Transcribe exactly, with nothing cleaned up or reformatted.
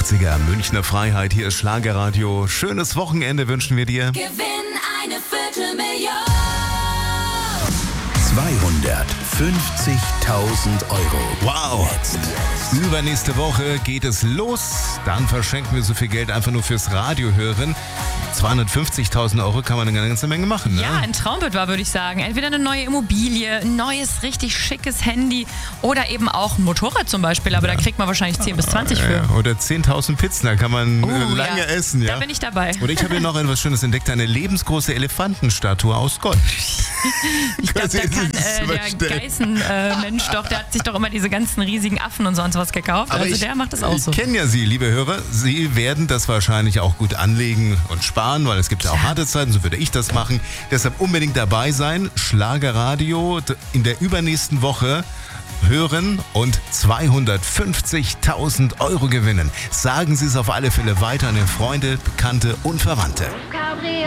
achtziger Münchner Freiheit. Hier ist Schlagerradio. Schönes Wochenende wünschen wir dir. Gewinn eine Viertelmillion. zweihundertfünfzigtausend Euro. Wow. Jetzt. Übernächste Woche geht es los. Dann verschenken wir so viel Geld einfach nur fürs Radio hören. zweihundertfünfzigtausend Euro kann man eine ganze Menge machen, ne? Ja, ein Traumbild würde ich sagen. Entweder eine neue Immobilie, ein neues, richtig schickes Handy oder eben auch ein Motorrad zum Beispiel. Aber ja. Da kriegt man wahrscheinlich zehn bis zwanzig für. Ja, oder zehntausend Pizzen, da kann man oh, äh, lange ja. essen. Ja? Da bin ich dabei. Und ich habe hier noch etwas Schönes entdeckt, eine lebensgroße Elefantenstatue aus Gold. Ich glaube, da kann äh, der Geißen-Mensch äh, doch, der hat sich doch immer diese ganzen riesigen Affen und sonst was gekauft. Aber also ich, der macht das auch so. Ich kenne ja Sie, liebe Hörer. Sie werden das wahrscheinlich auch gut anlegen und sparen, weil es gibt ja auch harte Zeiten, so würde ich das machen. Deshalb unbedingt dabei sein. Schlagerradio in der übernächsten Woche hören und zweihundertfünfzigtausend Euro gewinnen. Sagen Sie es auf alle Fälle weiter an Ihre Freunde, Bekannte und Verwandte.